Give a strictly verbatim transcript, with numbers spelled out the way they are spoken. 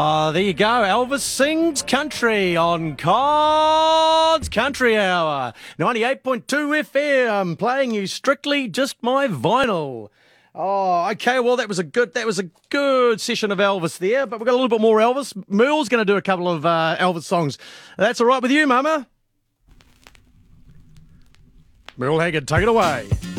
Oh, there you go. Elvis sings country on Cod's Country Hour. ninety-eight point two F M, playing you strictly just my vinyl. Oh, okay. Well, that was a good that was a good session of Elvis there, but we've got a little bit more Elvis. Merle's going to do a couple of uh, Elvis songs. That's all right with you, Mama? Merle Haggard, take it away.